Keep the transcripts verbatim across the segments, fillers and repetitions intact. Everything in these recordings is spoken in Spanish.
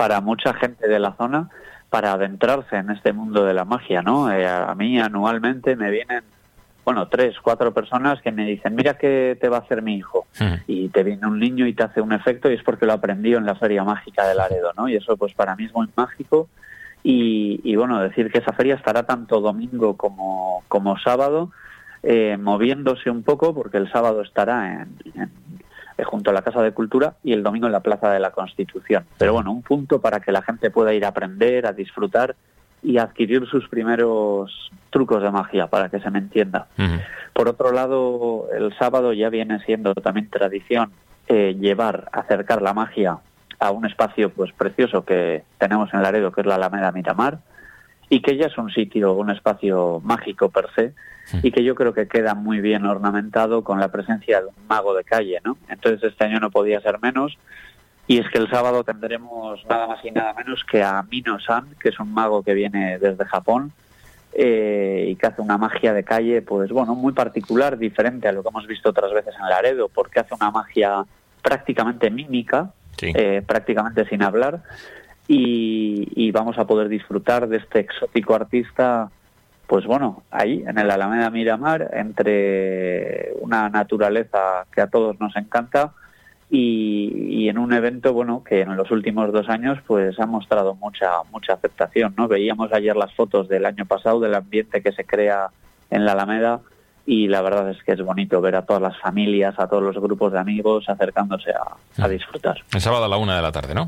para mucha gente de la zona para adentrarse en este mundo de la magia, ¿no? Eh, a mí anualmente me vienen, bueno, tres, cuatro personas que me dicen, mira qué te va a hacer mi hijo. Sí. Y te viene un niño y te hace un efecto y es porque lo aprendió en la Feria Mágica de Laredo, ¿no? Y eso pues para mí es muy mágico. Y, y bueno, decir que esa feria estará tanto domingo como, como sábado, eh, moviéndose un poco, porque el sábado estará en, en, eh, junto a la Casa de Cultura y el domingo en la Plaza de la Constitución. Pero bueno, un punto para que la gente pueda ir a aprender, a disfrutar y adquirir sus primeros trucos de magia, para que se me entienda. Uh-huh. Por otro lado, el sábado ya viene siendo también tradición eh, llevar, acercar la magia a un espacio pues precioso que tenemos en Laredo, que es la Alameda Miramar, y que ya es un sitio, un espacio mágico per se, sí. Y que yo creo que queda muy bien ornamentado con la presencia de un mago de calle, ¿no? Entonces este año no podía ser menos, y es que el sábado tendremos nada más y nada menos que a Mino-san, que es un mago que viene desde Japón, eh, y que hace una magia de calle, pues bueno, muy particular, diferente a lo que hemos visto otras veces en Laredo, porque hace una magia prácticamente mímica, sí. eh, prácticamente sin hablar, y, y vamos a poder disfrutar de este exótico artista, pues bueno, ahí en el Alameda Miramar, entre una naturaleza que a todos nos encanta, y, y en un evento, bueno, que en los últimos dos años pues ha mostrado mucha mucha aceptación, ¿no? Veíamos ayer las fotos del año pasado, del ambiente que se crea en la Alameda, y la verdad es que es bonito ver a todas las familias, a todos los grupos de amigos acercándose a, a disfrutar. El sábado a la una de la tarde, ¿no?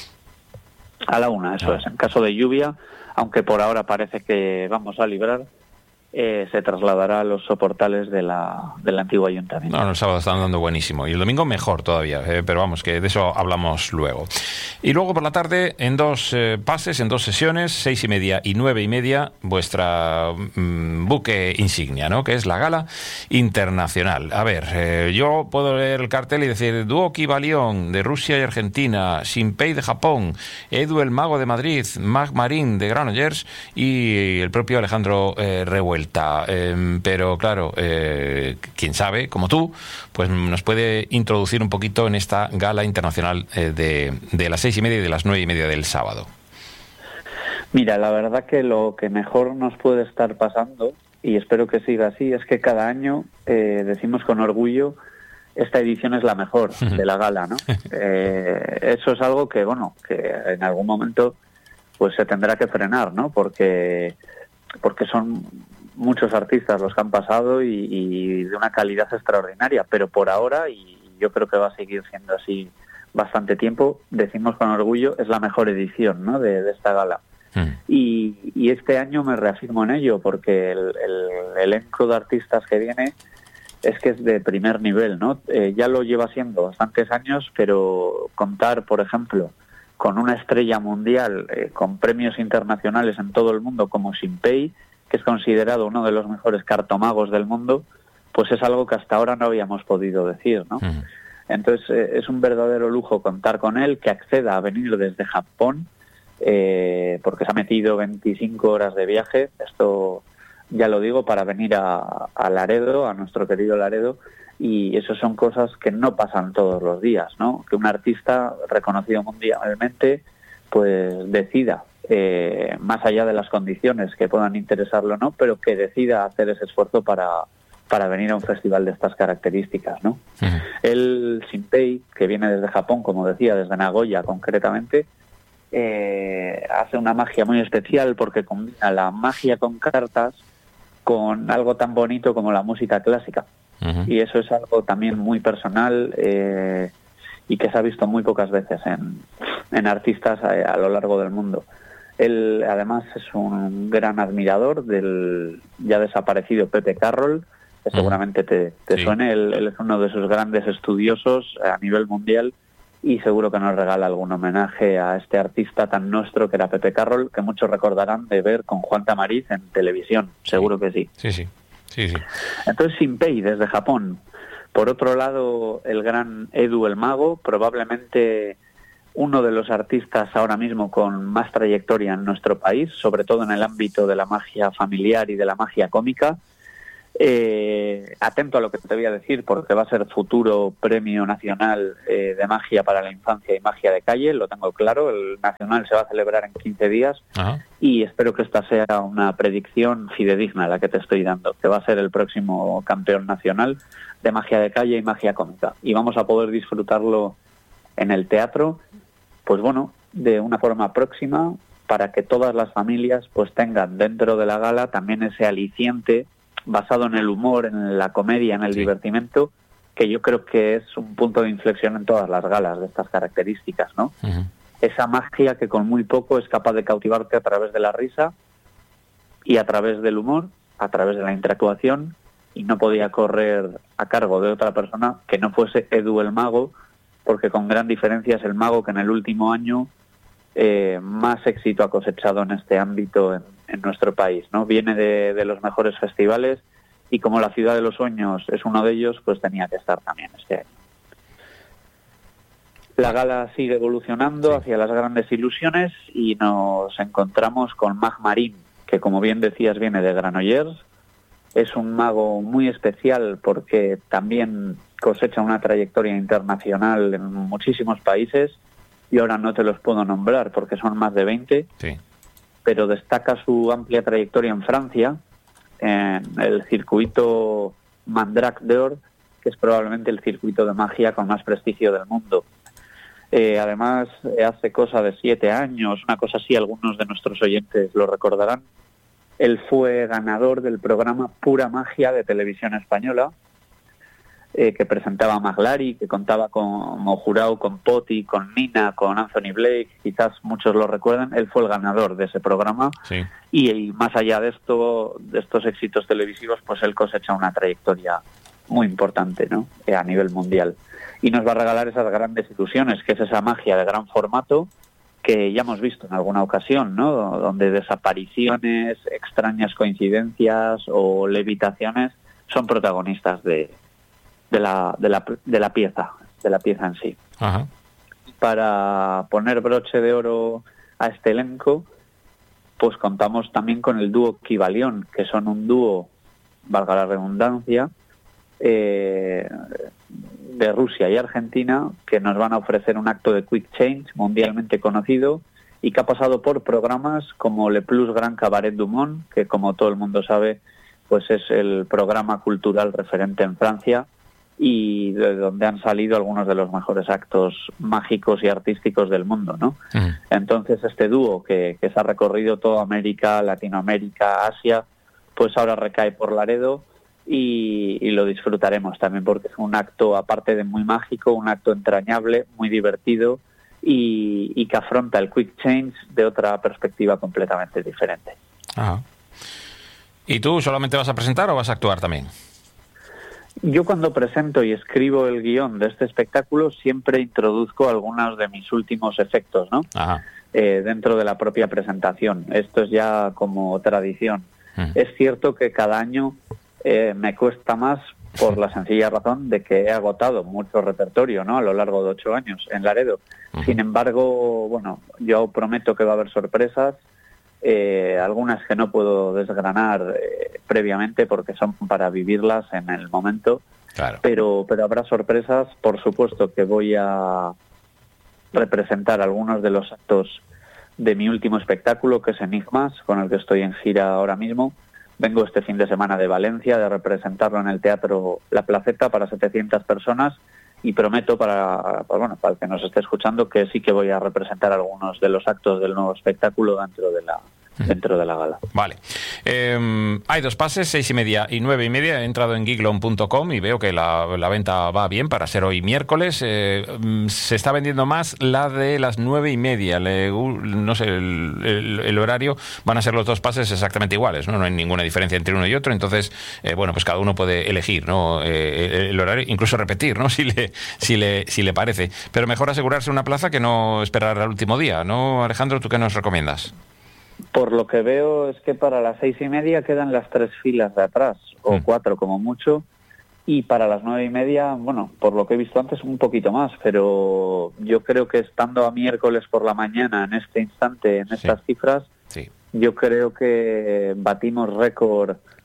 A la una, eso ah. es. En caso de lluvia, aunque por ahora parece que vamos a librar, eh, se trasladará a los soportales de la, del antiguo ayuntamiento. No, el sábado están dando buenísimo. Y el domingo mejor todavía, eh, pero vamos, que de eso hablamos luego. Y luego por la tarde, en dos eh, pases, en dos sesiones, seis y media y nueve y media, vuestra mmm, buque insignia, ¿no? Que es la Gala Internacional. A ver, eh, yo puedo leer el cartel y decir Duoki Balión de Rusia y Argentina, Shinpei de Japón, Edu el Mago de Madrid, Mag Marín de Granollers y el propio Alejandro eh, Revuelta. Eh, pero claro, eh, quien sabe, como tú, pues nos puede introducir un poquito en esta Gala Internacional eh, de, de las seis y media y de las nueve y media del sábado. Mira, la verdad que lo que mejor nos puede estar pasando, y espero que siga así, es que cada año eh, decimos con orgullo, esta edición es la mejor de la gala, ¿no? Eh, eso es algo que, bueno, que en algún momento pues se tendrá que frenar, ¿no? Porque, porque son muchos artistas los que han pasado y, y de una calidad extraordinaria, pero por ahora, y yo creo que va a seguir siendo así bastante tiempo, decimos con orgullo, es la mejor edición, ¿no? de, de esta gala. Mm. Y, y este año me reafirmo en ello, porque el, el elenco de artistas que viene es que es de primer nivel, ¿no? Eh, ya lo lleva siendo bastantes años, pero contar, por ejemplo, con una estrella mundial, eh, con premios internacionales en todo el mundo como Shinpei, que es considerado uno de los mejores cartomagos del mundo, pues es algo que hasta ahora no habíamos podido decir, ¿no? Uh-huh. Entonces eh, es un verdadero lujo contar con él, que acceda a venir desde Japón, eh, porque se ha metido veinticinco horas de viaje, esto ya lo digo, para venir a, a Laredo, a nuestro querido Laredo, y eso son cosas que no pasan todos los días, ¿no? Que un artista reconocido mundialmente pues decida, eh, más allá de las condiciones que puedan interesarlo o no, pero que decida hacer ese esfuerzo para, para venir a un festival de estas características, ¿no? Uh-huh. El Shinpei, que viene desde Japón, como decía, desde Nagoya concretamente, eh, hace una magia muy especial porque combina la magia con cartas con algo tan bonito como la música clásica. Uh-huh. Y eso es algo también muy personal, eh, y que se ha visto muy pocas veces en, en artistas a, a lo largo del mundo. Él además es un gran admirador del ya desaparecido Pepe Carroll, que seguramente te, te sí. suene. Él, él es uno de sus grandes estudiosos a nivel mundial, y seguro que nos regala algún homenaje a este artista tan nuestro que era Pepe Carroll, que muchos recordarán de ver con Juan Tamariz en televisión. Sí. Seguro que sí. Sí, sí. sí, sí. Entonces Shinpei desde Japón. Por otro lado, el gran Edu el Mago, probablemente uno de los artistas ahora mismo con más trayectoria en nuestro país, sobre todo en el ámbito de la magia familiar y de la magia cómica. Eh, atento a lo que te voy a decir, porque va a ser futuro premio nacional eh, de magia para la infancia y magia de calle, lo tengo claro. El nacional se va a celebrar en quince días. Ajá. Y espero que esta sea una predicción fidedigna la que te estoy dando, que va a ser el próximo campeón nacional de magia de calle y magia cómica. Y vamos a poder disfrutarlo en el teatro, pues bueno, de una forma próxima, para que todas las familias pues tengan dentro de la gala también ese aliciente basado en el humor, en la comedia, en el sí. divertimento, que yo creo que es un punto de inflexión en todas las galas de estas características, ¿no? Uh-huh. Esa magia que con muy poco es capaz de cautivarte a través de la risa y a través del humor, a través de la interactuación, y no podía correr a cargo de otra persona que no fuese Edu el Mago, porque con gran diferencia es el mago que en el último año eh, más éxito ha cosechado en este ámbito en, en nuestro país, ¿no? Viene de, de los mejores festivales, y como la Ciudad de los Sueños es uno de ellos, pues tenía que estar también este año. La gala sigue evolucionando sí. hacia las grandes ilusiones, y nos encontramos con Mag Marín, que como bien decías viene de Granollers. Es un mago muy especial porque también cosecha una trayectoria internacional en muchísimos países, y ahora no te los puedo nombrar porque son más de veinte, sí. pero destaca su amplia trayectoria en Francia, en el circuito Mandrake d'Or, que es probablemente el circuito de magia con más prestigio del mundo. Eh, además, hace cosa de siete años, una cosa así, algunos de nuestros oyentes lo recordarán, él fue ganador del programa Pura Magia de Televisión Española, eh, que presentaba a Maglari, que contaba como jurado con Poti, con Nina, con Anthony Blake, quizás muchos lo recuerden. Él fue el ganador de ese programa, sí. y, y más allá de esto, de estos éxitos televisivos, pues él cosecha una trayectoria muy importante, ¿no? Eh, a nivel mundial. Y nos va a regalar esas grandes ilusiones, que es esa magia de gran formato, que ya hemos visto en alguna ocasión, ¿no? Donde desapariciones, extrañas coincidencias o levitaciones son protagonistas de, de, la, de, la, de la pieza, de la pieza en sí. Ajá. Para poner broche de oro a este elenco, pues contamos también con el dúo Kibalión, que son un dúo, valga la redundancia, eh, de Rusia y Argentina, que nos van a ofrecer un acto de quick change mundialmente conocido, y que ha pasado por programas como Le Plus Grand Cabaret du Monde, que como todo el mundo sabe, pues es el programa cultural referente en Francia, y de donde han salido algunos de los mejores actos mágicos y artísticos del mundo, ¿no? Uh-huh. Entonces este dúo que, que se ha recorrido toda América, Latinoamérica, Asia, pues ahora recae por Laredo. Y, y lo disfrutaremos también, porque es un acto, aparte de muy mágico, un acto entrañable, muy divertido, y, y que afronta el quick change de otra perspectiva completamente diferente. Ajá. ¿Y tú solamente vas a presentar o vas a actuar también? Yo cuando presento y escribo el guión de este espectáculo siempre introduzco algunos de mis últimos efectos, ¿no? Ajá. Eh, dentro de la propia presentación. Esto es ya como tradición. Mm. Es cierto que cada año Eh, me cuesta más por la sencilla razón de que he agotado mucho repertorio, ¿no? A lo largo de ocho años en Laredo. Uh-huh. Sin embargo, bueno, yo prometo que va a haber sorpresas, eh, algunas que no puedo desgranar eh, previamente porque son para vivirlas en el momento. Claro. Pero, pero habrá sorpresas. Por supuesto que voy a representar algunos de los actos de mi último espectáculo, que es Enigmas, con el que estoy en gira ahora mismo. Vengo este fin de semana de Valencia de representarlo en el Teatro La Placeta para setecientas personas, y prometo para, para, bueno, para el que nos esté escuchando que sí que voy a representar algunos de los actos del nuevo espectáculo dentro de la dentro de la gala. Vale. Eh, hay dos pases, seis y media y nueve y media. He entrado en giglon punto com y veo que la, la venta va bien para ser hoy miércoles. Eh, se está vendiendo más la de las nueve y media. Le, no sé, el, el, el horario van a ser los dos pases exactamente iguales, ¿no? No hay ninguna diferencia entre uno y otro. Entonces, eh, bueno, pues cada uno puede elegir, ¿no? Eh, el horario, incluso repetir, ¿no? Si le, si le, si le parece. Pero mejor asegurarse una plaza que no esperar al último día, ¿no? Alejandro, ¿tú qué nos recomiendas? Por lo que veo es que para las seis y media quedan las tres filas de atrás, o mm. cuatro como mucho, y para las nueve y media, bueno, por lo que he visto antes, un poquito más, pero yo creo que estando a miércoles por la mañana, en este instante, en estas sí. cifras, sí. yo creo que batimos récord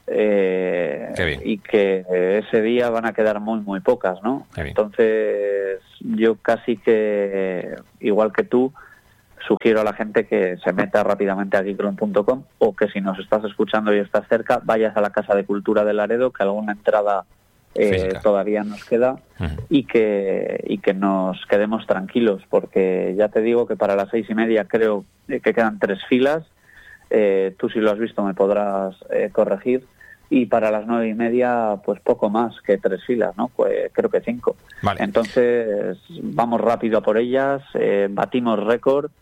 eh, y que ese día van a quedar muy, muy pocas, ¿no? Entonces, yo casi que, igual que tú, sugiero a la gente que se meta rápidamente a geekroom punto com o que si nos estás escuchando y estás cerca, vayas a la Casa de Cultura de Laredo, que alguna entrada eh, todavía nos queda, uh-huh. y que y que nos quedemos tranquilos, porque ya te digo que para las seis y media creo que quedan tres filas, eh, tú si lo has visto me podrás eh, corregir, y para las nueve y media pues poco más que tres filas, ¿no? Pues creo que cinco. Vale. Entonces vamos rápido a por ellas, eh, batimos récord.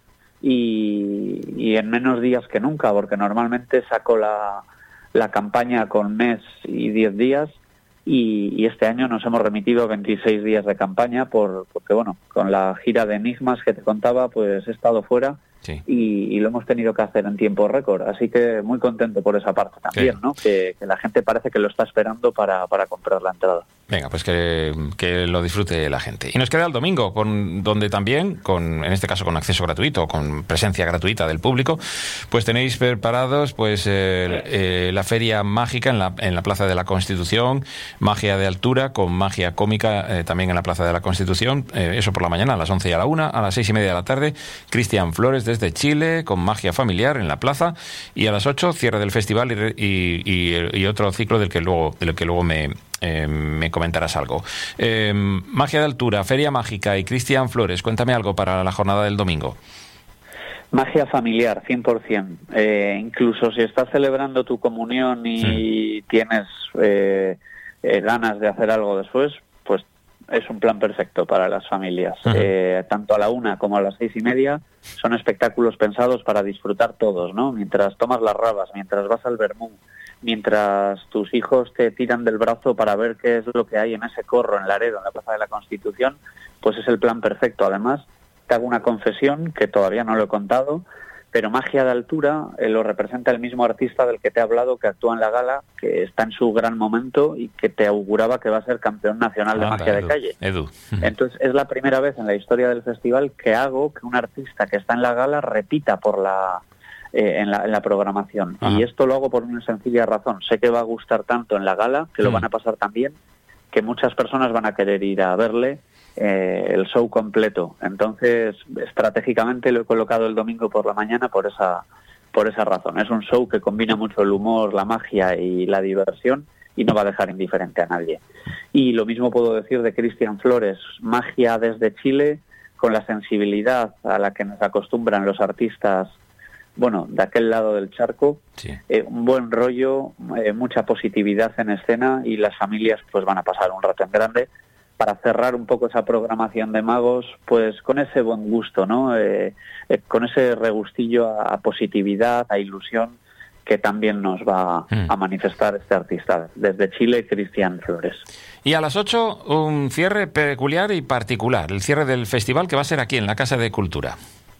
Y, y en menos días que nunca, porque normalmente saco la, la campaña con mes y diez días y, y este año nos hemos remitido veintiséis días de campaña por, porque, bueno, con la gira de Enigmas que te contaba, pues he estado fuera. Sí. Y, y lo hemos tenido que hacer en tiempo récord, así que muy contento por esa parte también, sí. ¿no? Que, que la gente parece que lo está esperando para, para comprar la entrada. Venga, pues que, que lo disfrute la gente. Y nos queda el domingo, con, donde también, con en este caso con acceso gratuito, con presencia gratuita del público, pues tenéis preparados pues eh, eh, la feria mágica en la, en la Plaza de la Constitución, magia de altura con magia cómica eh, también en la Plaza de la Constitución, eh, eso por la mañana a las once y a la una, a las seis y media de la tarde, Cristian Flores desde Chile con magia familiar en la plaza, y a las ocho cierre del festival y, y, y, y otro ciclo del que luego, del que luego me... Eh, me comentarás algo. Eh, magia de altura, feria mágica y Cristian Flores, cuéntame algo para la jornada del domingo. Magia familiar, cien por ciento. Eh, incluso si estás celebrando tu comunión y sí. tienes eh, eh, ganas de hacer algo después, pues es un plan perfecto para las familias. Uh-huh. Eh, tanto a la una como a las seis y media son espectáculos pensados para disfrutar todos, ¿no? Mientras tomas las rabas, mientras vas al vermú, mientras tus hijos te tiran del brazo para ver qué es lo que hay en ese corro en Laredo, en la Plaza de la Constitución, pues es el plan perfecto. Además, te hago una confesión que todavía no lo he contado, pero Magia de Altura eh, lo representa el mismo artista del que te he hablado, que actúa en la gala, que está en su gran momento y que te auguraba que va a ser campeón nacional de ah, magia Edu, de calle. Edu. Entonces, es la primera vez en la historia del festival que hago que un artista que está en la gala repita por la... Eh, en, la, en la programación. Ajá. Y esto lo hago por una sencilla razón. Sé que va a gustar tanto en la gala, que lo mm. van a pasar tan bien, que muchas personas van a querer ir a verle eh, el show completo. Entonces, estratégicamente lo he colocado el domingo por la mañana por esa, por esa razón. Es un show que combina mucho el humor, la magia y la diversión, y no va a dejar indiferente a nadie. Y lo mismo puedo decir de Cristian Flores, magia desde Chile, con la sensibilidad a la que nos acostumbran los artistas, bueno, de aquel lado del charco, sí. eh, un buen rollo, eh, mucha positividad en escena, y las familias pues van a pasar un rato en grande para cerrar un poco esa programación de magos, pues con ese buen gusto, ¿no? Eh, eh, con ese regustillo a, a positividad, a ilusión, que también nos va mm. a manifestar este artista desde Chile, Cristian Flores. Y a las ocho, un cierre peculiar y particular, el cierre del festival, que va a ser aquí en la Casa de Cultura.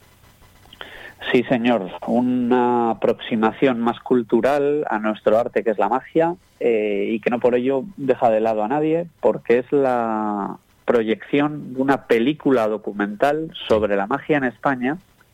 Sí, señor, una aproximación más cultural a nuestro arte, que es la magia, eh, y que no por ello deja de lado a nadie, porque es la proyección de una película documental sobre la magia en España,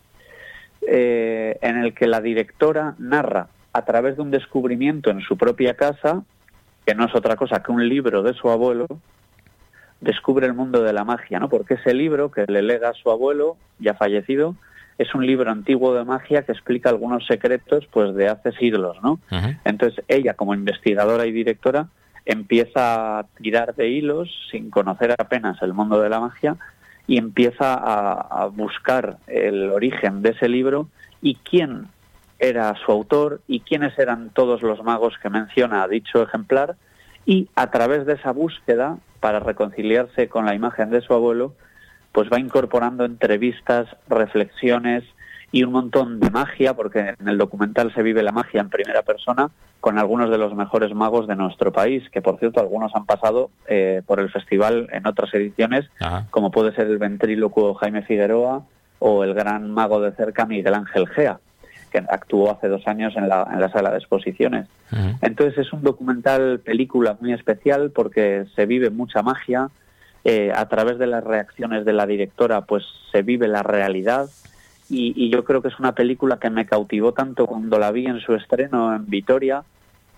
eh, en el que la directora narra, a través de un descubrimiento en su propia casa, que no es otra cosa que un libro de su abuelo, descubre el mundo de la magia, ¿no? Porque ese libro que le lega a su abuelo, ya fallecido, es un libro antiguo de magia que explica algunos secretos pues de hace siglos, ¿no? Uh-huh. Entonces ella, como investigadora y directora, empieza a tirar de hilos sin conocer apenas el mundo de la magia, y empieza a, a buscar el origen de ese libro y quién era su autor y quiénes eran todos los magos que menciona dicho ejemplar, y a través de esa búsqueda para reconciliarse con la imagen de su abuelo, pues va incorporando entrevistas, reflexiones y un montón de magia, porque en el documental se vive la magia en primera persona con algunos de los mejores magos de nuestro país, que por cierto algunos han pasado eh, por el festival en otras ediciones, Ajá. como puede ser el ventrílocuo Jaime Figueroa o el gran mago de cerca Miguel Ángel Gea, que actuó hace dos años en la, en la sala de exposiciones. Uh-huh. Entonces es un documental película muy especial porque se vive mucha magia. Eh, a través de las reacciones de la directora pues se vive la realidad, y, y yo creo que es una película que me cautivó tanto cuando la vi en su estreno en Vitoria,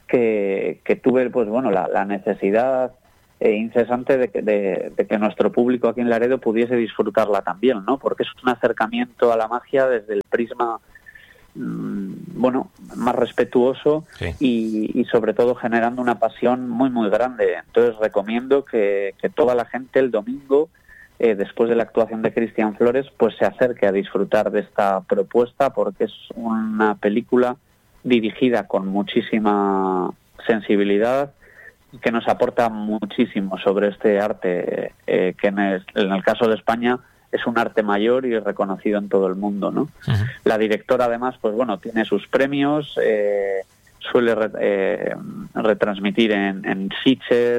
que, que tuve pues bueno la, la necesidad eh, incesante de que, de, de que nuestro público aquí en Laredo pudiese disfrutarla también, ¿no? Porque es un acercamiento a la magia desde el prisma mmm, bueno más respetuoso, sí. y, y sobre todo generando una pasión muy muy grande. Entonces recomiendo que, que toda la gente el domingo, Eh, después de la actuación de Cristian Flores, pues se acerque a disfrutar de esta propuesta, porque es una película dirigida con muchísima sensibilidad, que nos aporta muchísimo sobre este arte, eh, que en el, en el caso de España es un arte mayor y reconocido en todo el mundo, ¿no? Uh-huh. La directora, además, pues bueno, tiene sus premios, eh, suele re, eh, retransmitir en, en Sitges.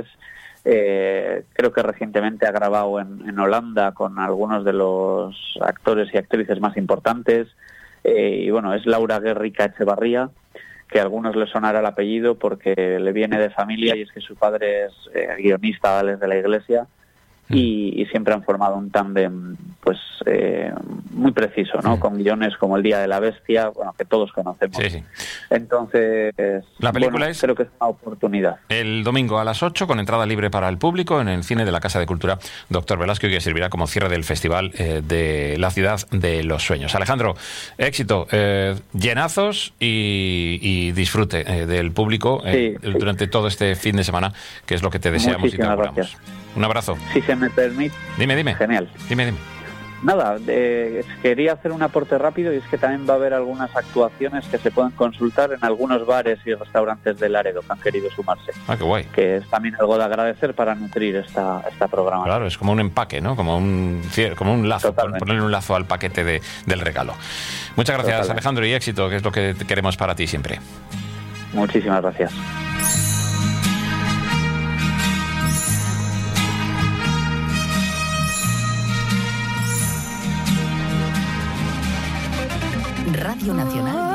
Eh, creo que recientemente ha grabado en, en Holanda con algunos de los actores y actrices más importantes. Eh, y bueno, es Laura Guerrica Echevarría, que a algunos le sonará el apellido porque le viene de familia, y es que su padre es eh, guionista desde la iglesia, y, y siempre han formado un tándem pues eh, muy preciso, ¿no? Sí. Con guiones como El Día de la Bestia, bueno, que todos conocemos. Sí, sí. Entonces, la película bueno, es creo que es una oportunidad. El domingo a las ocho, con entrada libre para el público, en el cine de la Casa de Cultura Doctor Velasco, y que servirá como cierre del Festival eh, de la Ciudad de los Sueños. Alejandro, éxito, eh, llenazos y, y disfrute eh, del público eh, sí, sí. durante todo este fin de semana, que es lo que te deseamos. Muchísimas y te auguramos. Gracias. Un abrazo. Si se me permite. Dime, dime. Genial. Dime, dime. Nada, eh, quería hacer un aporte rápido, y es que también va a haber algunas actuaciones que se pueden consultar en algunos bares y restaurantes de Laredo que han querido sumarse. Ah, qué guay. Que es también algo de agradecer para nutrir esta, esta programación. Claro, es como un empaque, ¿no? Como un, como un lazo, Totalmente. Ponerle un lazo al paquete de, del regalo. Muchas gracias, Totalmente. Alejandro, y éxito, que es lo que queremos para ti siempre. Muchísimas gracias. Radio Nacional